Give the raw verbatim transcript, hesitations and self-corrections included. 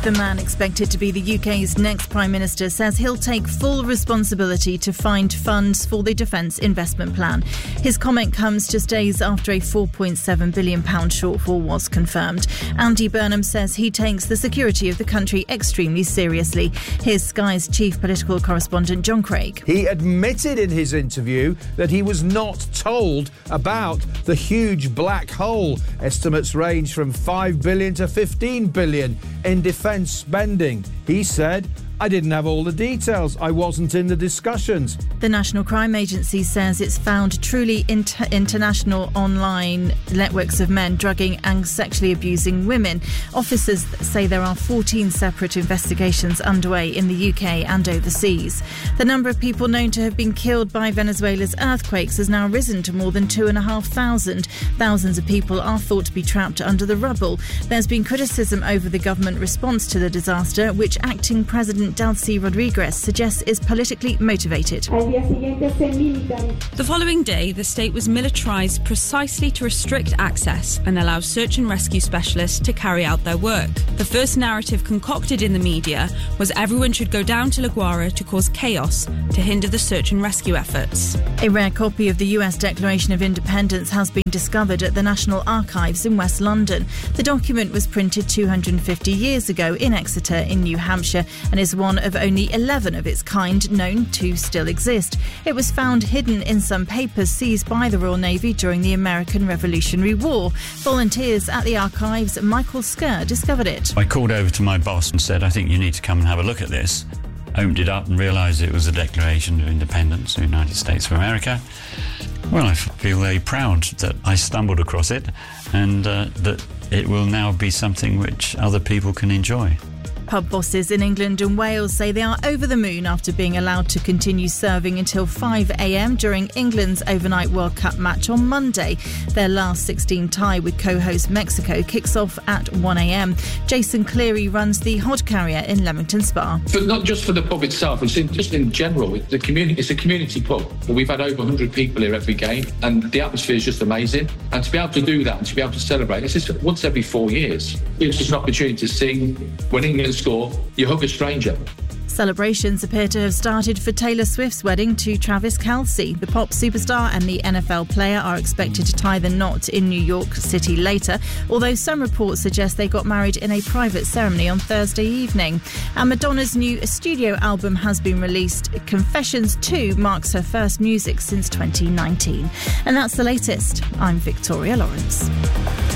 The man expected to be the U K's next Prime Minister says he'll take full responsibility to find funds for the Defence Investment Plan. His comment comes just days after a four point seven billion pounds shortfall was confirmed. Andy Burnham says he takes the security of the country extremely seriously. Here's Sky's chief political correspondent John Craig. He admitted in his interview that he was not told about the huge black hole. Estimates range from five billion to fifteen billion in defence spending. He said, I didn't have all the details. I wasn't in the discussions. The National Crime Agency says it's found truly inter- international online networks of men drugging and sexually abusing women. Officers say there are fourteen separate investigations underway in the U K and overseas. The number of people known to have been killed by Venezuela's earthquakes has now risen to more than two and a half thousand. Thousands of people are thought to be trapped under the rubble. There's been criticism over the government response to the disaster, which acting President Delcy Rodriguez suggests is politically motivated. The following day, the state was militarised precisely to restrict access and allow search and rescue specialists to carry out their work. The first narrative concocted in the media was everyone should go down to La Guaira to cause chaos to hinder the search and rescue efforts. A rare copy of the U S Declaration of Independence has been discovered at the National Archives in West London. The document was printed two hundred fifty years ago in Exeter in New Hampshire and is one of only eleven of its kind known to still exist. It was found hidden in some papers seized by the Royal Navy during the American Revolutionary War. Volunteers at the archives, Michael Skerr, discovered it. I called over to my boss and said, I think you need to come and have a look at this. Opened it up and realised it was the Declaration of Independence of the United States of America. Well, I feel very proud that I stumbled across it and uh, that it will now be something which other people can enjoy. Pub bosses in England and Wales say they are over the moon after being allowed to continue serving until five a.m. during England's overnight World Cup match on Monday. Their last sixteen tie with co-host Mexico kicks off at one a.m. Jason Cleary runs the Hod Carrier in Leamington Spa. But not just for the pub itself, it's in, just in general. The community, it's a community pub. We've had over one hundred people here every game and the atmosphere is just amazing. And to be able to do that and to be able to celebrate, this is once every four years. It's just an opportunity to sing. When England score, you hug a stranger. Celebrations appear to have started for Taylor Swift's wedding to Travis Kelce. The pop superstar and the N F L player are expected to tie the knot in New York City later, although some reports suggest they got married in a private ceremony on Thursday evening. And Madonna's new studio album has been released. Confessions two marks her first music since twenty nineteen. And that's the latest. I'm Victoria Lawrence.